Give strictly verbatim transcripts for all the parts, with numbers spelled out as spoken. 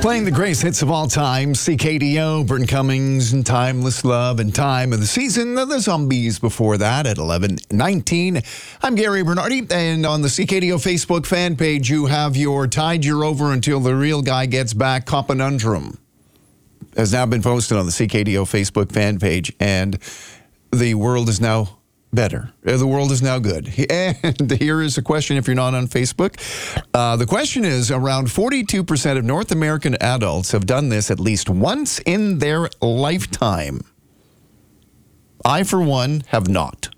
Playing the greatest hits of all time, C K D O, Burton Cummings, and Timeless Love, and Time of the Season, the Zombies before that at eleven nineteen. I'm Gary Bernardi, and on the C K D O Facebook fan page, you have your Tide You're Over Until the Real Guy Gets Back conundrum. Has now been posted on the C K D O Facebook fan page, and the world is now better. The world is now good. And here is a question if you're not on Facebook. Uh, the question is, around forty-two percent of North American adults have done this at least once in their lifetime. I, for one, have not.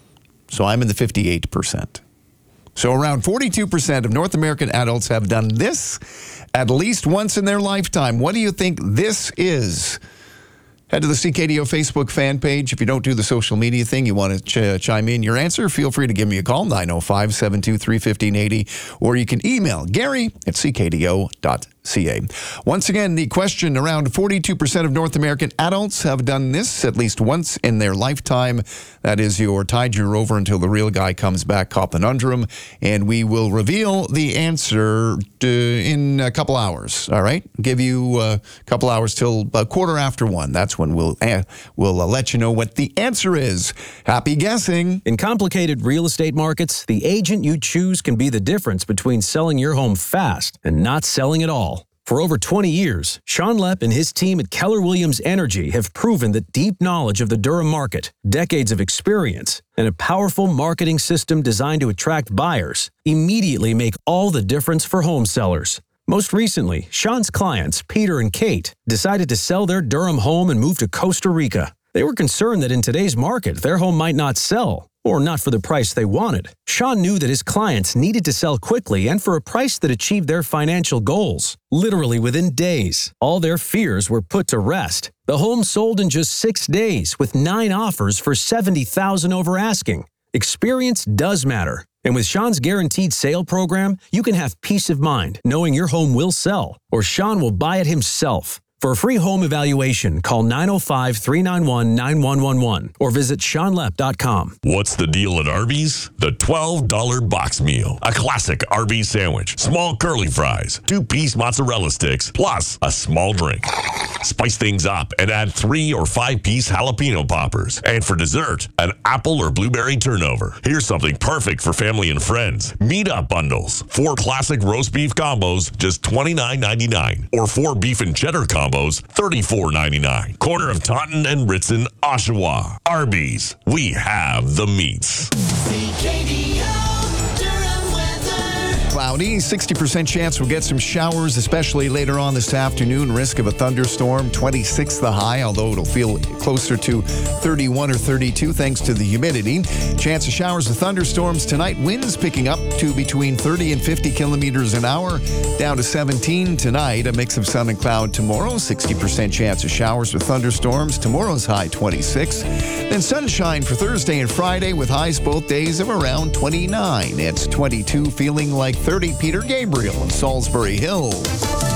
So I'm in the fifty-eight percent. So around forty-two percent of North American adults have done this at least once in their lifetime. What do you think this is? Head to the C K D O Facebook fan page. If you don't do the social media thing, you want to ch- chime in your answer, feel free to give me a call, nine oh five, seven two three, one five eight oh, or you can email Gary at c k d o dot c a. Once again, the question, around forty-two percent of North American adults have done this at least once in their lifetime. That is your Tide You're Over Until the Real Guy Comes Back conundrum, and we will reveal the answer to, in a couple hours, all right? Give you a couple hours till a quarter after one. That's when we'll, uh, we'll uh, let you know what the answer is. Happy guessing. In complicated real estate markets, the agent you choose can be the difference between selling your home fast and not selling at all. For over twenty years, Sean Lepp and his team at Keller Williams Energy have proven that deep knowledge of the Durham market, decades of experience, and a powerful marketing system designed to attract buyers immediately make all the difference for home sellers. Most recently, Sean's clients, Peter and Kate, decided to sell their Durham home and move to Costa Rica. They were concerned that in today's market, their home might not sell, or not for the price they wanted. Sean knew that his clients needed to sell quickly and for a price that achieved their financial goals. Literally within days, all their fears were put to rest. The home sold in just six days with nine offers for seventy thousand dollars over asking. Experience does matter. And with Sean's Guaranteed Sale program, you can have peace of mind knowing your home will sell, or Sean will buy it himself. For a free home evaluation, call nine oh five, three nine one, nine one one one or visit sean lepp dot com. What's the deal at Arby's? The twelve dollar box meal. A classic Arby's sandwich, small curly fries, two-piece mozzarella sticks, plus a small drink. Spice things up and add three or five-piece jalapeno poppers. And for dessert, an apple or blueberry turnover. Here's something perfect for family and friends. Meat-up bundles. Four classic roast beef combos, just twenty-nine ninety-nine. Or four beef and cheddar combos, thirty-four ninety-nine. Corner of Taunton and Ritson, Oshawa. Arby's. We have the meats. C K D O Durham weather. Cloudy, sixty percent chance we'll get some showers, especially later on this afternoon. Risk of a thunderstorm, twenty-six the high, although it'll feel closer to thirty-one or thirty-two thanks to the humidity. Chance of showers and thunderstorms tonight. Winds picking up to between thirty and fifty kilometers an hour, down to seventeen tonight. A mix of sun and cloud tomorrow. sixty percent chance of showers with thunderstorms. Tomorrow's high twenty-six. Then sunshine for Thursday and Friday with highs both days of around twenty-nine. It's twenty-two, feeling like thirty. Peter Gabriel in Salisbury Hill.